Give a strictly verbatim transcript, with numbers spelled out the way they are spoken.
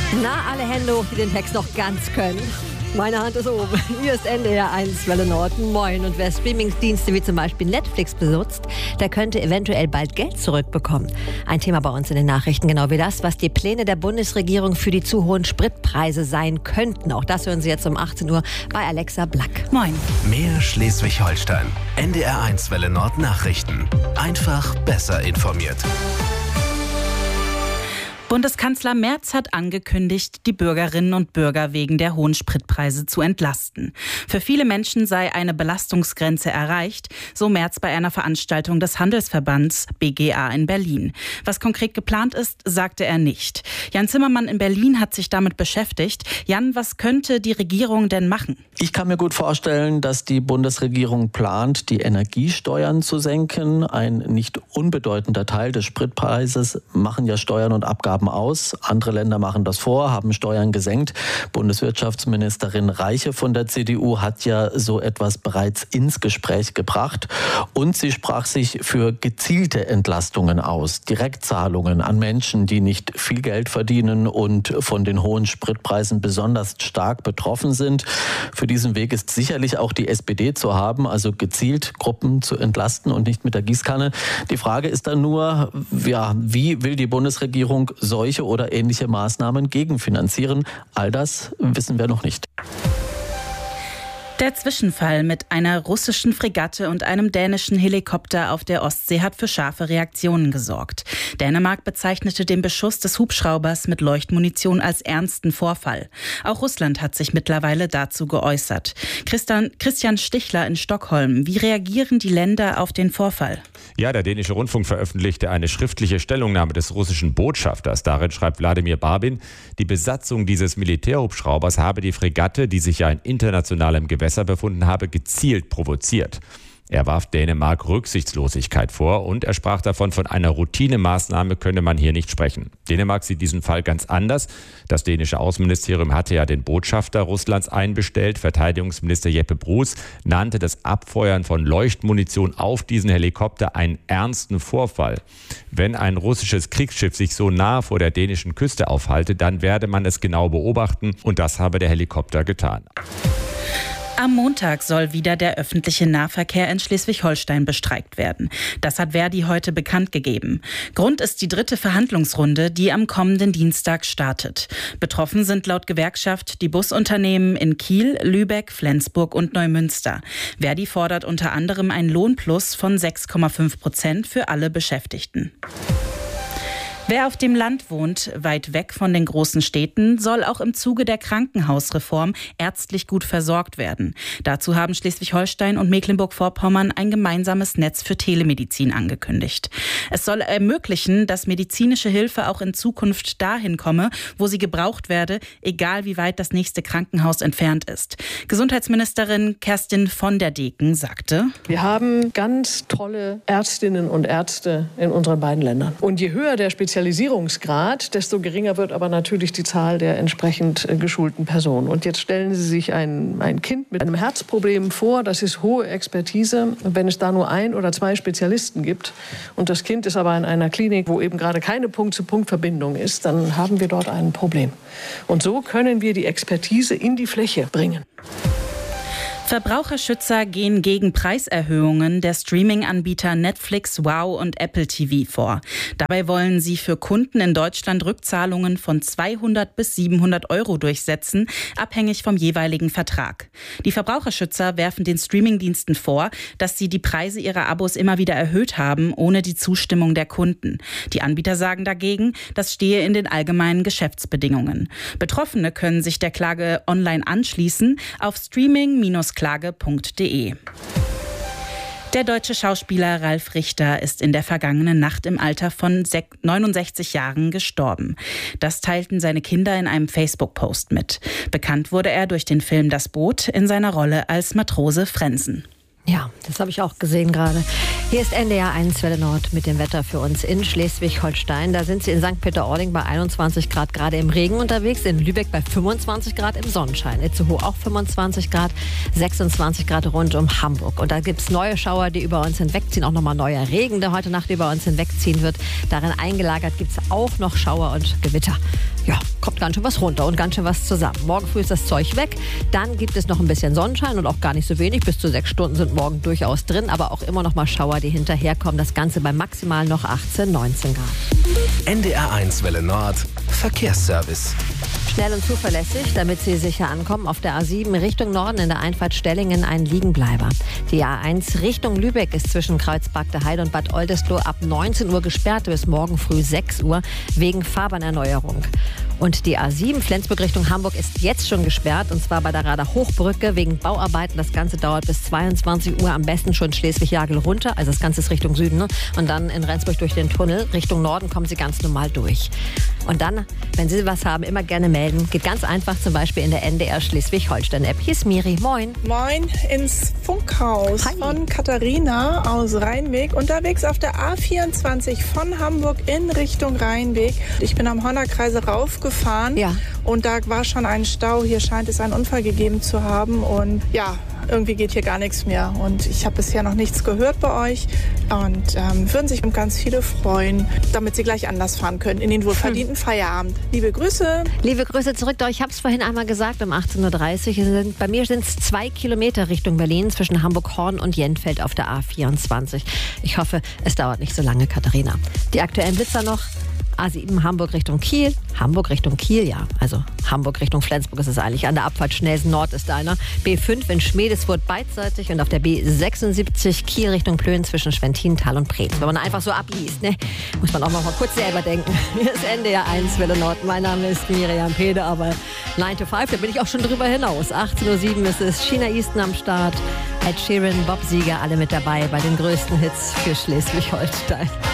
Na, alle Hände hoch, die den Text noch ganz können. Meine Hand ist oben. Hier ist N D R eins Welle Nord. Moin. Und wer Streamingsdienste wie zum Beispiel Netflix besitzt, der könnte eventuell bald Geld zurückbekommen. Ein Thema bei uns in den Nachrichten, genau wie das, was die Pläne der Bundesregierung für die zu hohen Spritpreise sein könnten. Auch das hören Sie jetzt um achtzehn Uhr bei Alexa Black. Moin. Mehr Schleswig-Holstein. N D R eins Welle Nord Nachrichten. Einfach besser informiert. Bundeskanzler Merz hat angekündigt, die Bürgerinnen und Bürger wegen der hohen Spritpreise zu entlasten. Für viele Menschen sei eine Belastungsgrenze erreicht, so Merz bei einer Veranstaltung des Handelsverbands B G A in Berlin. Was konkret geplant ist, sagte er nicht. Jan Zimmermann in Berlin hat sich damit beschäftigt. Jan, was könnte die Regierung denn machen? Ich kann mir gut vorstellen, dass die Bundesregierung plant, die Energiesteuern zu senken. Ein nicht unbedeutender Teil des Spritpreises machen ja Steuern und Abgaben aus. Andere Länder machen das vor, haben Steuern gesenkt. Bundeswirtschaftsministerin Reiche von der C D U hat ja so etwas bereits ins Gespräch gebracht. Und sie sprach sich für gezielte Entlastungen aus. Direktzahlungen an Menschen, die nicht viel Geld verdienen und von den hohen Spritpreisen besonders stark betroffen sind. Für diesen Weg ist sicherlich auch die S P D zu haben, also gezielt Gruppen zu entlasten und nicht mit der Gießkanne. Die Frage ist dann nur, ja, wie will die Bundesregierung solche oder ähnliche Maßnahmen gegenfinanzieren? All das wissen wir noch nicht. Der Zwischenfall mit einer russischen Fregatte und einem dänischen Helikopter auf der Ostsee hat für scharfe Reaktionen gesorgt. Dänemark bezeichnete den Beschuss des Hubschraubers mit Leuchtmunition als ernsten Vorfall. Auch Russland hat sich mittlerweile dazu geäußert. Christian, Christian Stichler in Stockholm. Wie reagieren die Länder auf den Vorfall? Ja, der dänische Rundfunk veröffentlichte eine schriftliche Stellungnahme des russischen Botschafters. Darin schreibt Wladimir Barbin, die Besatzung dieses Militärhubschraubers habe die Fregatte, die sich ja in internationalem Gewässer befunden habe, gezielt provoziert. Er warf Dänemark Rücksichtslosigkeit vor und er sprach davon, von einer Routinemaßnahme könne man hier nicht sprechen. Dänemark sieht diesen Fall ganz anders. Das dänische Außenministerium hatte ja den Botschafter Russlands einbestellt. Verteidigungsminister Jeppe Bruus nannte das Abfeuern von Leuchtmunition auf diesen Helikopter einen ernsten Vorfall. Wenn ein russisches Kriegsschiff sich so nah vor der dänischen Küste aufhalte, dann werde man es genau beobachten und das habe der Helikopter getan. Am Montag soll wieder der öffentliche Nahverkehr in Schleswig-Holstein bestreikt werden. Das hat Verdi heute bekannt gegeben. Grund ist die dritte Verhandlungsrunde, die am kommenden Dienstag startet. Betroffen sind laut Gewerkschaft die Busunternehmen in Kiel, Lübeck, Flensburg und Neumünster. Verdi fordert unter anderem einen Lohnplus von sechs Komma fünf Prozent für alle Beschäftigten. Wer auf dem Land wohnt, weit weg von den großen Städten, soll auch im Zuge der Krankenhausreform ärztlich gut versorgt werden. Dazu haben Schleswig-Holstein und Mecklenburg-Vorpommern ein gemeinsames Netz für Telemedizin angekündigt. Es soll ermöglichen, dass medizinische Hilfe auch in Zukunft dahin komme, wo sie gebraucht werde, egal wie weit das nächste Krankenhaus entfernt ist. Gesundheitsministerin Kerstin von der Deken sagte: Wir haben ganz tolle Ärztinnen und Ärzte in unseren beiden Ländern. Und je höher der Spezialisierungsgrad, desto geringer wird aber natürlich die Zahl der entsprechend geschulten Personen. Und jetzt stellen Sie sich ein, ein Kind mit einem Herzproblem vor, das ist hohe Expertise. Wenn es da nur ein oder zwei Spezialisten gibt und das Kind ist aber in einer Klinik, wo eben gerade keine Punkt-zu-Punkt-Verbindung ist, dann haben wir dort ein Problem. Und so können wir die Expertise in die Fläche bringen. Verbraucherschützer gehen gegen Preiserhöhungen der Streaming-Anbieter Netflix, Wow und Apple T V vor. Dabei wollen sie für Kunden in Deutschland Rückzahlungen von zweihundert bis siebenhundert Euro durchsetzen, abhängig vom jeweiligen Vertrag. Die Verbraucherschützer werfen den Streamingdiensten vor, dass sie die Preise ihrer Abos immer wieder erhöht haben, ohne die Zustimmung der Kunden. Die Anbieter sagen dagegen, das stehe in den allgemeinen Geschäftsbedingungen. Betroffene können sich der Klage online anschließen auf streaming Klage punkt de. Der deutsche Schauspieler Ralf Richter ist in der vergangenen Nacht im Alter von neunundsechzig Jahren gestorben. Das teilten seine Kinder in einem Facebook-Post mit. Bekannt wurde er durch den Film Das Boot in seiner Rolle als Matrose Frenzen. Ja, das habe ich auch gesehen gerade. Hier ist N D R eins Welle Nord mit dem Wetter für uns in Schleswig-Holstein. Da sind Sie in Sankt Peter-Ording bei einundzwanzig Grad gerade im Regen unterwegs, in Lübeck bei fünfundzwanzig Grad im Sonnenschein, Itzehoe auch fünfundzwanzig Grad, sechsundzwanzig Grad rund um Hamburg. Und da gibt es neue Schauer, die über uns hinwegziehen, auch nochmal neuer Regen, der heute Nacht über uns hinwegziehen wird. Darin eingelagert gibt es auch noch Schauer und Gewitter. Ja, kommt ganz schön was runter und ganz schön was zusammen. Morgen früh ist das Zeug weg, dann gibt es noch ein bisschen Sonnenschein und auch gar nicht so wenig. Bis zu sechs Stunden sind morgen durchaus drin, aber auch immer noch mal Schauer, die hinterherkommen. Das Ganze bei maximal noch achtzehn, neunzehn Grad. N D R eins Welle Nord, Verkehrsservice. Schnell und zuverlässig, damit Sie sicher ankommen. Auf der A sieben Richtung Norden in der Einfahrt Stellingen ein Liegenbleiber. Die A eins Richtung Lübeck ist zwischen Kreuzberg Heide und Bad Oldesloe ab neunzehn Uhr gesperrt bis morgen früh sechs Uhr wegen Fahrbahnerneuerung. Und die A sieben Flensburg Richtung Hamburg ist jetzt schon gesperrt, und zwar bei der Rader Hochbrücke wegen Bauarbeiten. Das Ganze dauert bis zweiundzwanzig Uhr, am besten schon Schleswig-Jagel runter, also das Ganze ist Richtung Süden, ne? Und dann in Rendsburg durch den Tunnel. Richtung Norden kommen Sie ganz normal durch. Und dann, wenn Sie was haben, immer gerne melden. Geht ganz einfach, zum Beispiel in der N D R Schleswig-Holstein-App. Hier ist Miri, moin. Moin ins Funkhaus. Hi. Von Katharina aus Rheinweg. Unterwegs auf der A vierundzwanzig von Hamburg in Richtung Rheinweg. Ich bin am Honnerkreise raufgefahren. Ja. Und da war schon ein Stau. Hier scheint es einen Unfall gegeben zu haben. Und ja, irgendwie geht hier gar nichts mehr. Und ich habe bisher noch nichts gehört bei euch. Und ähm, würden sich ganz viele freuen, damit sie gleich anders fahren können in den wohlverdienten hm. Feierabend. Liebe Grüße. Liebe Grüße zurück. Doch, ich habe es vorhin einmal gesagt, um achtzehn Uhr dreißig. Bei mir sind es zwei Kilometer Richtung Berlin zwischen Hamburg-Horn und Jenfeld auf der A vierundzwanzig. Ich hoffe, es dauert nicht so lange, Katharina. Die aktuellen Blitzer noch. A sieben Hamburg Richtung Kiel, Hamburg Richtung Kiel, ja, also Hamburg Richtung Flensburg ist es eigentlich. An der Abfahrt Schnelsen Nord ist einer. B fünf in Schmedeswurth beidseitig und auf der B sechsundsiebzig Kiel Richtung Plön zwischen Schwentintal und Preetz. Wenn man einfach so abliest, ne, muss man auch noch mal kurz selber denken. Hier ist N D R eins Welle Nord. Mein Name ist Miriam Pede, aber neun to five, da bin ich auch schon drüber hinaus. achtzehn Uhr sieben ist es, China Easton am Start, Ed Sheeran, Bob Seger, alle mit dabei bei den größten Hits für Schleswig-Holstein.